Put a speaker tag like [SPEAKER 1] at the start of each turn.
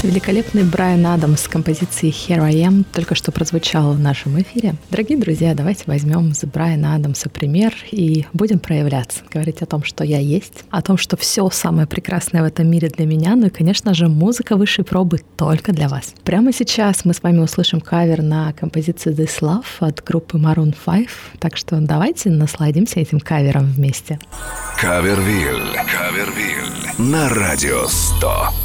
[SPEAKER 1] Великолепный Брайан Адамс с композицией Here I Am только что прозвучал в нашем эфире. Дорогие друзья, давайте возьмем с Брайана Адамса пример и будем проявляться, говорить о том, что я есть, о том, что все самое прекрасное в этом мире для меня, ну и, конечно же, музыка высшей пробы только для вас. Прямо сейчас мы с вами услышим кавер на композицию This Love от группы Maroon 5, так что давайте насладимся этим кавером вместе.
[SPEAKER 2] Кавервилл на Радио 100.